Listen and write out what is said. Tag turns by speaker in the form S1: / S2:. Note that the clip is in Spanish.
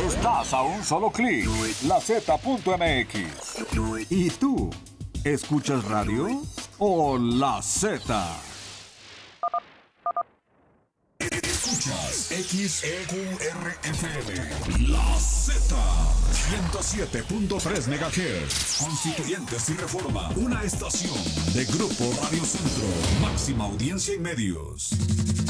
S1: Estás a un solo clic. LaZ.mx. ¿Y tú? ¿Escuchas radio o La Z?
S2: Escuchas XEQRFM, La Z, 107.3 MHz, Constituyentes y Reforma, una estación de Grupo Radio Centro, máxima audiencia y medios.